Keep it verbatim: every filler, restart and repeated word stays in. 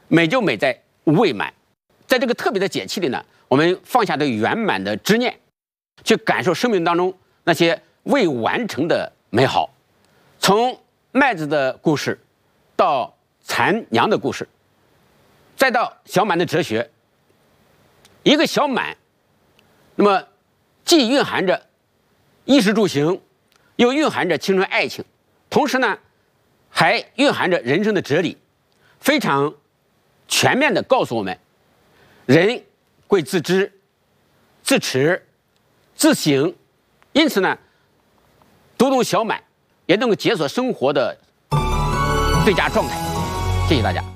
美就美在未满，在这个特别的节气里呢，我们放下对圆满的执念，去感受生命当中那些未完成的美好。从麦子的故事，到蚕娘的故事，再到小满的哲学。一个小满，那么既蕴含着衣食住行，又蕴含着青春爱情，同时呢，还蕴含着人生的哲理，非常全面地告诉我们，人贵自知、自持、自省。因此呢，读懂小满也能够解锁生活的最佳状态。谢谢大家。